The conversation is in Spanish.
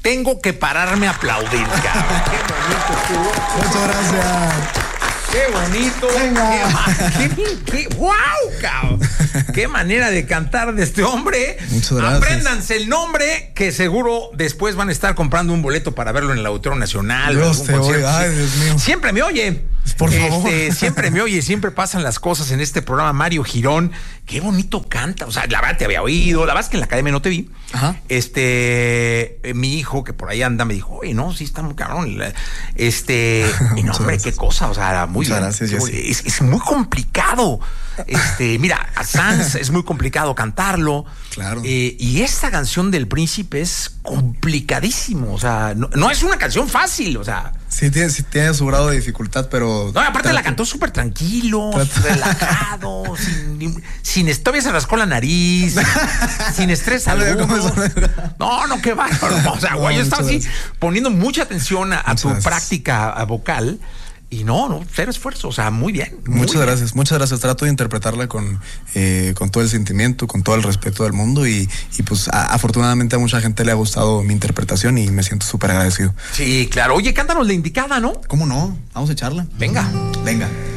tengo que pararme a aplaudir, cabrón. Qué bonito estuvo. Muchas gracias. Qué bonito. ¡Wow, cabrón! Qué manera de cantar de este hombre. Muchas gracias. Apréndanse el nombre, que seguro después van a estar comprando un boleto para verlo en el Auditorio Nacional. Dios te oiga. Ay, Dios mío. Siempre me oye. Por favor. Siempre me oye, siempre pasan las cosas en este programa. Mario Girón, qué bonito canta. O sea, la verdad te había oído. La verdad es que en la academia no te vi. Ajá. Mi hijo, que por ahí anda, me dijo, oye, no, sí está muy cabrón. Y no, hombre, qué cosa. O sea, muy bien. Gracias, es muy complicado. Mira, a Sanz es muy complicado cantarlo. Claro. Y esta canción del Príncipe es complicadísimo. O sea, no es una canción fácil. O sea, sí tiene su grado de dificultad, pero... No, aparte la cantó súper tranquilo, relajado, sin todavía se rascó la nariz, sin estrés alguno. No, qué bárbaro. O sea, güey, yo estaba así poniendo mucha atención a tu práctica vocal. Y no, cero esfuerzo, o sea, muy bien. Muchas gracias. Trato de interpretarla con todo el sentimiento, con todo el respeto del mundo y pues afortunadamente a mucha gente le ha gustado mi interpretación y me siento súper agradecido. Sí, claro. Oye, cántanos la indicada, ¿no? ¿Cómo no? Vamos a echarla. Venga. Venga.